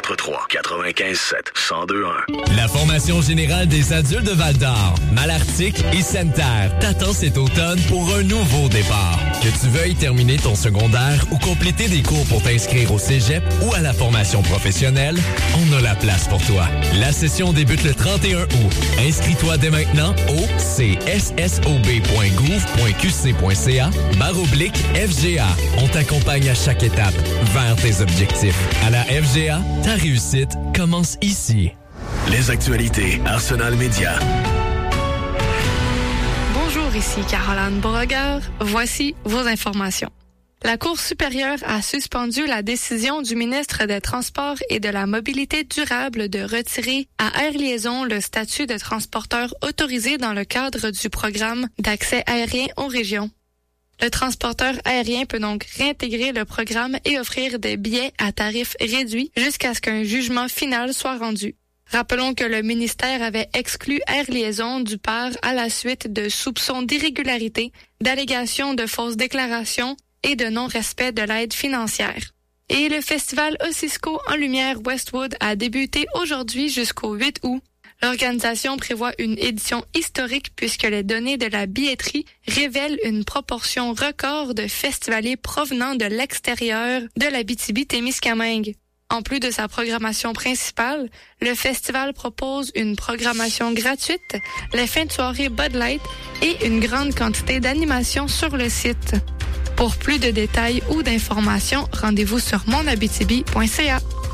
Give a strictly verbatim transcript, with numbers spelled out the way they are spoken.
quatre trois, quatre-vingt-quinze sept, un zéro deux un. La formation générale des adultes de Val-d'Or, Malartic et Sainte-Terre t'attend cet automne pour un nouveau départ. Que tu veuilles terminer ton secondaire ou compléter des cours pour t'inscrire au cégep ou à la formation professionnelle, on a la place pour toi. La session débute le trente et un août. Inscris-toi dès maintenant au c s s o b point gouv point q c point c a barre oblique F G A. On t'accompagne à chaque étape vers tes objectifs. À la F G A, ta réussite commence ici. Les actualités Arsenal Média. Bonjour, ici Caroline Beauregard. Voici vos informations. La Cour supérieure a suspendu la décision du ministre des Transports et de la Mobilité durable de retirer à Air Liaison le statut de transporteur autorisé dans le cadre du programme d'accès aérien aux régions. Le transporteur aérien peut donc réintégrer le programme et offrir des billets à tarif réduit jusqu'à ce qu'un jugement final soit rendu. Rappelons que le ministère avait exclu Air Liaison du P A R à la suite de soupçons d'irrégularité, d'allégations de fausses déclarations et de non-respect de l'aide financière. Et le festival Ossisco en lumière Westwood a débuté aujourd'hui jusqu'au huit août. L'organisation prévoit une édition historique puisque les données de la billetterie révèlent une proportion record de festivaliers provenant de l'extérieur de l'Abitibi-Témiscamingue. En plus de sa programmation principale, le festival propose une programmation gratuite, les fins de soirée Bud Light et une grande quantité d'animations sur le site. Pour plus de détails ou d'informations, rendez-vous sur mon abitibi point c a.